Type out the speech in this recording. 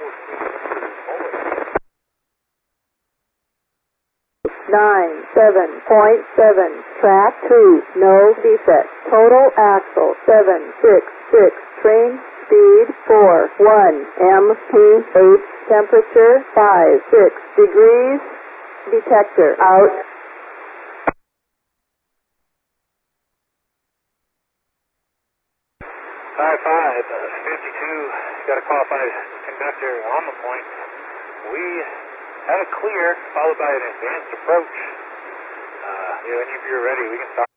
9.7, track 2, no defect. Total axle 766, train speed 41, MPH temperature 56 degrees, detector out. 52, got a qualified conductor on the point. We have a clear, followed by an advanced approach. If you're ready, we can start.